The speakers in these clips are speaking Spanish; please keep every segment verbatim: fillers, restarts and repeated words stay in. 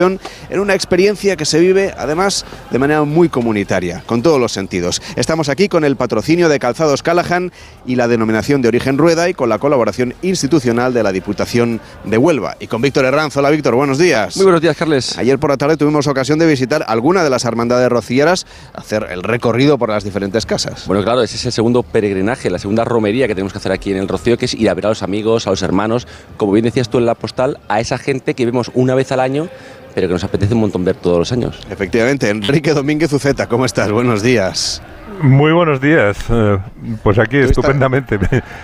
en una experiencia que se vive además de manera muy comunitaria, con todos los sentidos. Estamos aquí con el patrocinio de Calzados Callahan y la denominación de origen Rueda y con la colaboración institucional de la Diputación de Huelva. Y con Víctor Herranz. Hola Víctor, buenos días. Muy buenos días, Carles. Ayer por la tarde tuvimos ocasión de visitar alguna de las hermandades rocieras, hacer el recorrido por las diferentes casas. Bueno, claro, ese es el segundo peregrinaje, la segunda romería que tenemos que hacer aquí en el Rocío, que es ir a ver a los amigos, a los hermanos, como bien decías tú en la postal, a esa gente que vemos una vez al año, pero que nos apetece un montón ver todos los años. Efectivamente. Enrique Domínguez Uceta, ¿cómo estás? Buenos días. Muy buenos días. Eh, pues aquí estupendamente,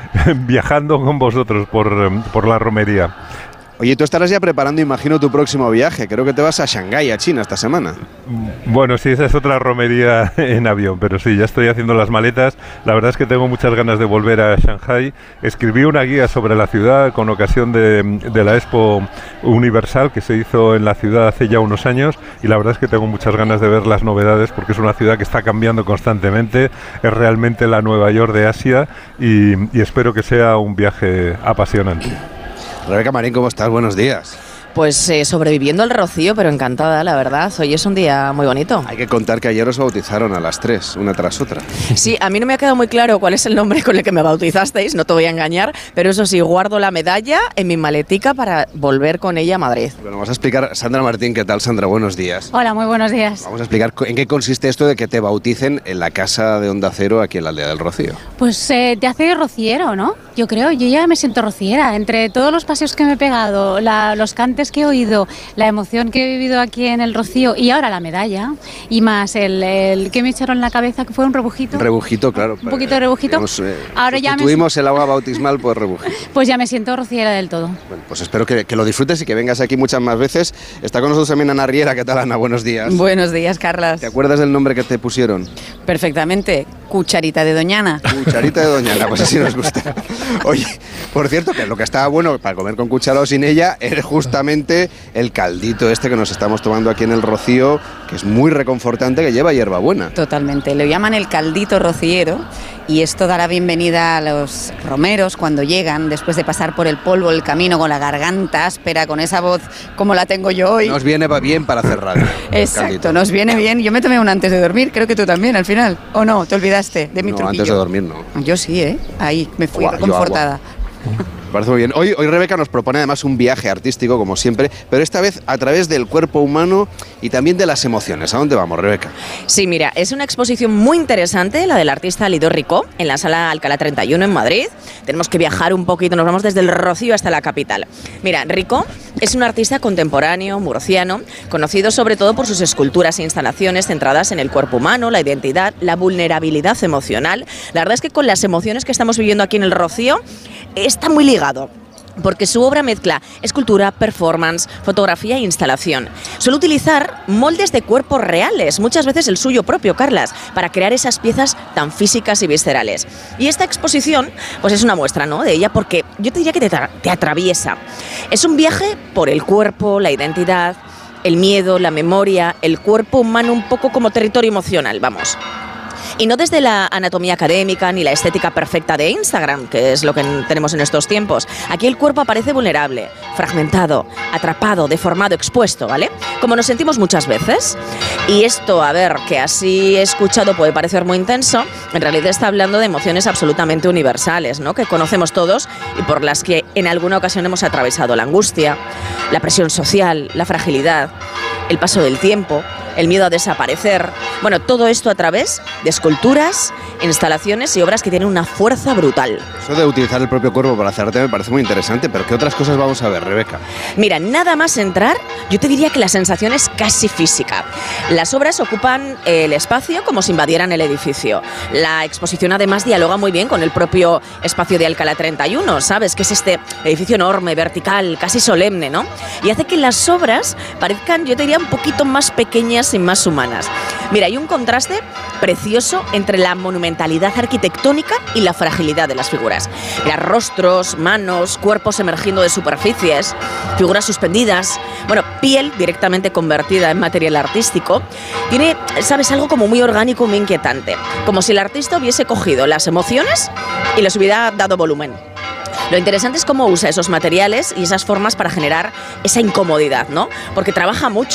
viajando con vosotros por, por la romería. Oye, tú estarás ya preparando, imagino, tu próximo viaje. Creo que te vas a Shanghái, a China, esta semana. Bueno, sí, esa es otra romería en avión, pero sí, ya estoy haciendo las maletas. La verdad es que tengo muchas ganas de volver a Shanghái. Escribí una guía sobre la ciudad con ocasión de, de la Expo Universal que se hizo en la ciudad hace ya unos años, y la verdad es que tengo muchas ganas de ver las novedades porque es una ciudad que está cambiando constantemente. Es realmente la Nueva York de Asia y, y espero que sea un viaje apasionante. Rebeca Marín, ¿cómo estás? Buenos días. Pues eh, sobreviviendo al rocío, pero encantada, la verdad. Hoy es un día muy bonito. Hay que contar que ayer os bautizaron a las tres, una tras otra. Sí, a mí no me ha quedado muy claro cuál es el nombre con el que me bautizasteis, no te voy a engañar, pero eso sí, guardo la medalla en mi maletica para volver con ella a Madrid. Bueno, vamos a explicar, Sandra Martín, ¿qué tal, Sandra? Buenos días. Hola, muy buenos días. Vamos a explicar en qué consiste esto de que te bauticen en la casa de Onda Cero aquí en la aldea del Rocío. Pues eh, te hace rociero, ¿no? Yo creo, yo ya me siento rociera. Entre todos los paseos que me he pegado, la, los cantes que he oído, la emoción que he vivido aquí en el Rocío y ahora la medalla, y más el, el que me echaron en la cabeza, que fue un rebujito. Un rebujito, claro. Un poquito de rebujito. Digamos, eh, ahora ya tuvimos me... el agua bautismal por rebujito. Pues ya me siento rociera del todo. Bueno, pues espero que, que lo disfrutes y que vengas aquí muchas más veces. Está con nosotros también Ana Riera. ¿Qué tal, Ana? Buenos días. Buenos días, Carlas. ¿Te acuerdas del nombre que te pusieron? Perfectamente. Cucharita de Doñana. Cucharita de Doñana, pues así nos gusta. Oye, por cierto, que lo que estaba bueno para comer con cuchara o sin ella es justamente el caldito este que nos estamos tomando aquí en el Rocío, que es muy reconfortante, que lleva hierbabuena. Totalmente, lo llaman el caldito rociero, y esto da la bienvenida a los romeros cuando llegan, después de pasar por el polvo, el camino, con la garganta áspera, con esa voz como la tengo yo hoy. Nos viene bien para hacer radio. Exacto, nos viene bien. Yo me tomé una antes de dormir, creo que tú también al final. ¿O no? ¿Te olvidaste de mi no, truquillo? Antes de dormir no. Yo sí, ¿eh? Ahí me fui Guau, reconfortada. Me parece muy bien. Hoy, hoy Rebeca nos propone además un viaje artístico, como siempre, pero esta vez a través del cuerpo humano y también de las emociones. ¿A dónde vamos, Rebeca? Sí, mira, es una exposición muy interesante, la del artista Lidó Ricó, en la Sala Alcalá treinta y uno en Madrid. Tenemos que viajar un poquito, nos vamos desde el Rocío hasta la capital. Mira, Ricó es un artista contemporáneo, murciano, conocido sobre todo por sus esculturas e instalaciones centradas en el cuerpo humano, la identidad, la vulnerabilidad emocional. La verdad es que con las emociones que estamos viviendo aquí en el Rocío está muy ligado, porque su obra mezcla escultura, performance, fotografía e instalación. Suele utilizar moldes de cuerpos reales, muchas veces el suyo propio, Carlas, para crear esas piezas tan físicas y viscerales. Y esta exposición pues es una muestra, ¿no?, de ella, porque yo te diría que te, tra- te atraviesa. Es un viaje por el cuerpo, la identidad, el miedo, la memoria, el cuerpo humano un poco como territorio emocional, vamos. Y no desde la anatomía académica ni la estética perfecta de Instagram, que es lo que tenemos en estos tiempos. Aquí el cuerpo aparece vulnerable, fragmentado, atrapado, deformado, expuesto, ¿vale? Como nos sentimos muchas veces. Y esto, a ver, que así escuchado puede parecer muy intenso, en realidad está hablando de emociones absolutamente universales, ¿no?, que conocemos todos y por las que en alguna ocasión hemos atravesado: la angustia, la presión social, la fragilidad, el paso del tiempo, el miedo a desaparecer. Bueno, todo esto a través de esculturas, instalaciones y obras que tienen una fuerza brutal. Eso de utilizar el propio cuerpo para hacer arte me parece muy interesante, pero ¿qué otras cosas vamos a ver, Rebeca? Mira, nada más entrar, yo te diría que la sensación es casi física. Las obras ocupan el espacio como si invadieran el edificio. La exposición además dialoga muy bien con el propio espacio de Alcalá treinta y uno, ¿sabes? Que es este edificio enorme, vertical, casi solemne, ¿no? Y hace que las obras parezcan, yo te diría, un poquito más pequeñas y más humanas. Mira, hay un contraste precioso entre la monumentalidad arquitectónica y la fragilidad de las figuras. Mira, rostros, manos, cuerpos emergiendo de superficies, figuras suspendidas, bueno, piel directamente convertida en material artístico. Tiene, ¿sabes?, algo como muy orgánico, muy inquietante, como si el artista hubiese cogido las emociones y les hubiera dado volumen. Lo interesante es cómo usa esos materiales y esas formas para generar esa incomodidad, ¿no? Porque trabaja mucho